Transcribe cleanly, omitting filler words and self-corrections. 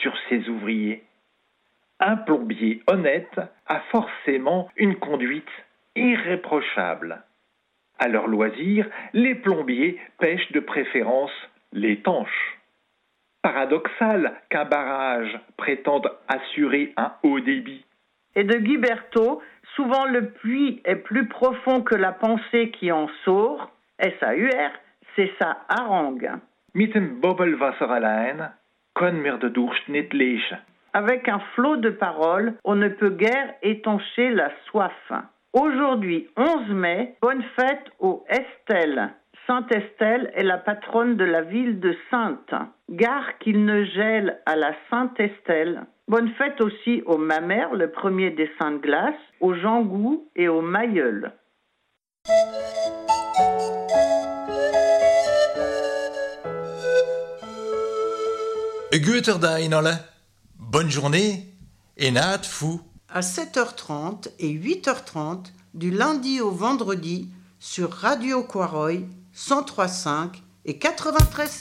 sur ses ouvriers. Un plombier honnête a forcément une conduite irréprochable. À leur loisir, les plombiers pêchent de préférence les tanches. Paradoxal qu'un barrage prétende assurer un haut débit. Et de Guiberto, souvent le puits est plus profond que la pensée qui en sort. S-A-U-R, c'est sa harangue. Mit dem Bobbelwasser allein kann mir der Durst nicht löschen. Avec un flot de paroles, on ne peut guère étancher la soif. Aujourd'hui, 11 mai, bonne fête aux Estelle. Sainte Estelle est la patronne de la ville de Sainte. Gare qu'il ne gèle à la Sainte Estelle. Bonne fête aussi aux Mamères, le premier des Saintes Glaces, aux Jangou et aux Mailleuls. Bonne journée et naat fou. À 7h30 et 8h30 du lundi au vendredi sur Radio Quaroy 103.5 et 93.7.